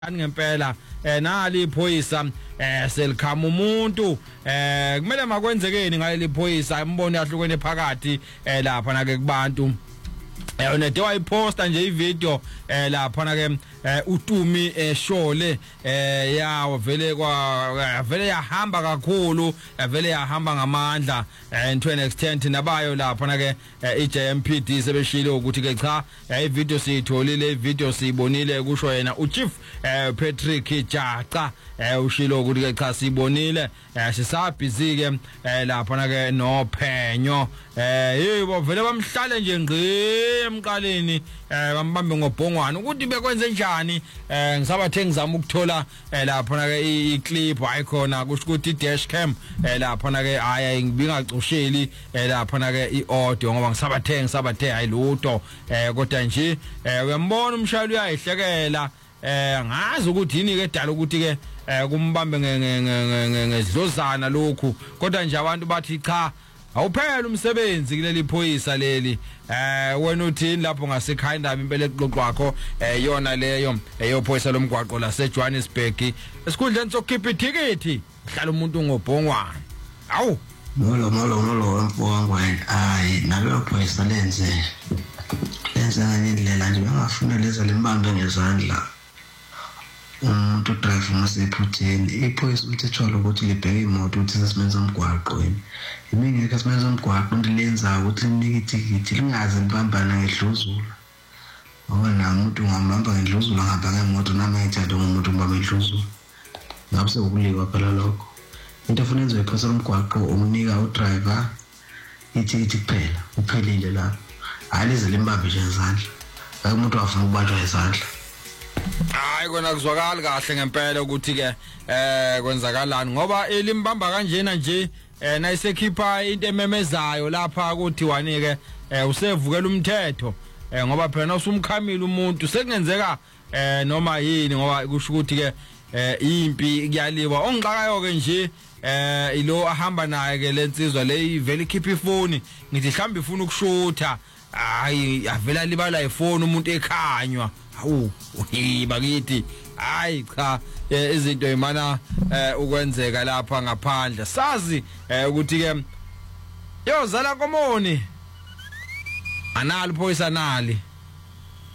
ngempela nali iphoyisa selikhama umuntu kumele makwenzekeni ngaleli phoyisa imboni yahlukene phakathi lapha na ke kubantu unede wayiposta nje ivideo lapha na ke uTumi Shole yawo vele yahamba kakhulu vele yahamba ngamandla to an extent nabayo lapha na ke iJMPD sebeshile ukuthi ke cha ivideo siyitholile ivideo siyibonile kusho yena uChief Patrick Jaca ushilo ukuthi ke cha sibonile sisabhizi ke lapha na ke nophenyo yebo vele bamhlale nje ngqi emqaleni bambambe ngobhongwana ukuthi bekwenze njani ngisabathe ngizama ukuthola lapha na ke iclip ayikhona kusho ukuthi dashcam lapha na ke aya ngibingacusheli lapha na ke iaudio ngoba ngisabathe ayilutho kodwa nje uyambona umshayeli uyayihlekela ngazi ukuthi yini ke dala ukuthi ke kumbambe ngedlozana lokhu kodwa nje abantu bathi cha awuphela umsebenzi kuleli phoyisa leli wena uthini lapho ngasekhaya indaba impela exoxwakho yona leyo eyophoyisa lomgwaqo la seJohannesburg esikhundleni sokukhipha ithikithi hlala umuntu ngobhongwana awu molo mfowangwane hayi nalo phoyisa lenze ngendlela nje bengafuna leza lembambe ngezandla umuntu drive masephutheni iphoyisa umthethwalo ukuthi libheke imoto ukuthi sesimenza umgwaqo yini imingeke simenza umgwaqo into lenza ukuthi linike ithikithi lingaze libambana ngedluzula ngoba namuntu ngihamba ngedluzula ngihamba ngemoto nami ngithanda umuntu ngibamba ngedluzula ngabe sekuliwa phela lokho into efuna enziwe iphoyisa umgwaqo umnika udriver ithikithi kuphela uphelile lapho alize limbambe nje izandla umuntu afuna ukubanjwa izandla hayi kona kuzwakala kahle ngempela ukuthi ke kwenzakalani ngoba elimbamba kanjena nje nayisekhipha into ememezayo lapha ukuthi wanike usevukela umthetho ngoba phela usumkhamile umuntu sekungenzeka noma yini ngoba kusho ukuthi ke impi kuyaliwa ongixakayo ke nje ilo ahamba naye ke lensizwa le ivele ikhipha ifoni ngithi mhlambe ifuna ukushutha hayi avela libala ifoni umuntu ekhanywa awu bakithi hayi cha izinto imana ukwenzeka lapha ngaphandle sazi ukuthi ke yozala komoni anali phoyisa nali